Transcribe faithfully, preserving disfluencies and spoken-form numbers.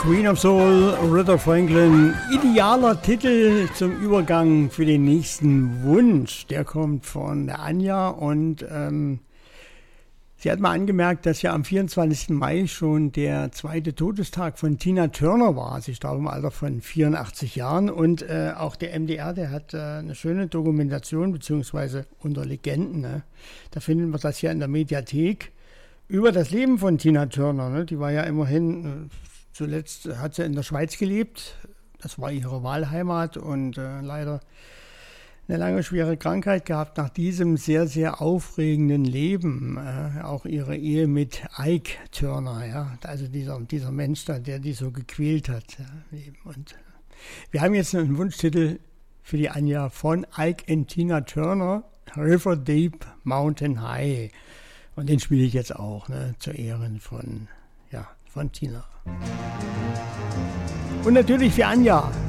Queen of Soul, Aretha Franklin, idealer Titel zum Übergang für den nächsten Wunsch. Der kommt von der Anja und ähm, sie hat mal angemerkt, dass ja am vierundzwanzigsten Mai schon der zweite Todestag von Tina Turner war. Sie starb im Alter von vierundachtzig Jahren und äh, auch der M D R, der hat äh, eine schöne Dokumentation, beziehungsweise unter Legenden, ne? Da finden wir das ja in der Mediathek, über das Leben von Tina Turner. Ne? Die war ja immerhin... Äh, Zuletzt hat sie in der Schweiz gelebt, das war ihre Wahlheimat und äh, leider eine lange schwere Krankheit gehabt nach diesem sehr, sehr aufregenden Leben. Äh, auch ihre Ehe mit Ike Turner, ja, also dieser, dieser Mensch da, der die so gequält hat. Ja, und äh, wir haben jetzt einen Wunschtitel für die Anja von Ike und Tina Turner, River Deep Mountain High. Und den spiele ich jetzt auch, ne, zu Ehren von, ja, von Tina. Und natürlich für Anja.